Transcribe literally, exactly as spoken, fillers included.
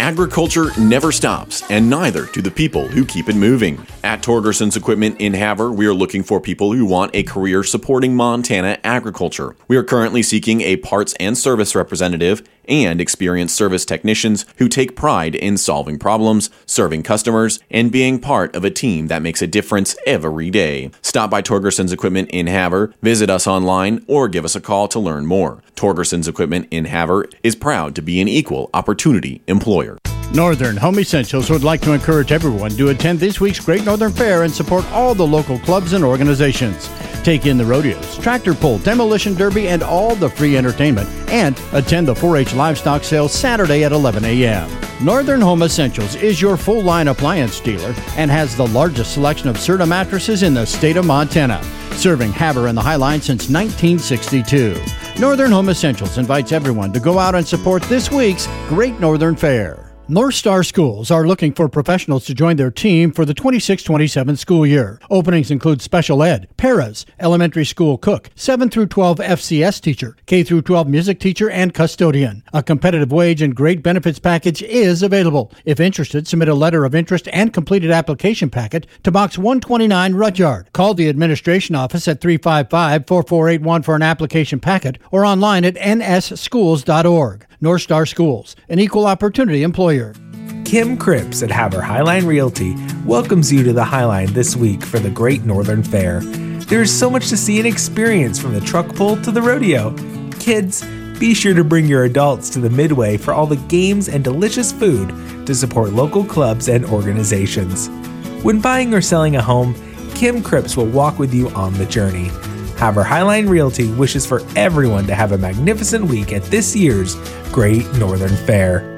Agriculture never stops, and neither do the people who keep it moving. At Torgerson's Equipment in Havre, we are looking for people who want a career supporting Montana agriculture. We are currently seeking a parts and service representative and experienced service technicians who take pride in solving problems, serving customers, and being part of a team that makes a difference every day. Stop by Torgerson's Equipment in Havre, visit us online, or give us a call to learn more. Torgerson's Equipment in Havre is proud to be an equal opportunity employer. Northern Home Essentials would like to encourage everyone to attend this week's Great Northern Fair and support all the local clubs and organizations. Take in the rodeos, tractor pull, demolition derby, and all the free entertainment, and attend the four H livestock sale Saturday at eleven a.m. Northern Home Essentials is your full-line appliance dealer and has the largest selection of Serta mattresses in the state of Montana, serving Havre and the Highline since nineteen sixty-two. Northern Home Essentials invites everyone to go out and support this week's Great Northern Fair. North Star Schools are looking for professionals to join their team for the twenty-six twenty-seven school year. Openings include special ed, paras, elementary school cook, seven through twelve F C S teacher, K through twelve music teacher, and custodian. A competitive wage and great benefits package is available. If interested, submit a letter of interest and completed application packet to Box one twenty-nine Rudyard. Call the administration office at three five five, four four eight one for an application packet or online at n s schools dot org. North Star Schools, an equal opportunity employer. Kim Cripps at Havre Highline Realty welcomes you to the Highline this week for the Great Northern Fair. There is so much to see and experience, from the truck pull to the rodeo. Kids, be sure to bring your adults to the Midway for all the games and delicious food to support local clubs and organizations. When buying or selling a home, Kim Cripps will walk with you on the journey. Havre Highline Realty wishes for everyone to have a magnificent week at this year's Great Northern Fair.